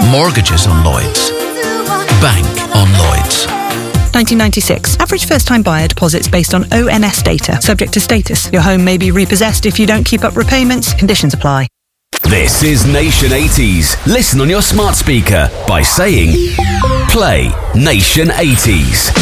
Mortgages on Lloyds. Bank on Lloyds. 1996. Average first-time buyer deposits based on ONS data. Subject to status. Your home may be repossessed if you don't keep up repayments. Conditions apply. This is Nation 80s. Listen on your smart speaker by saying, play Nation 80s.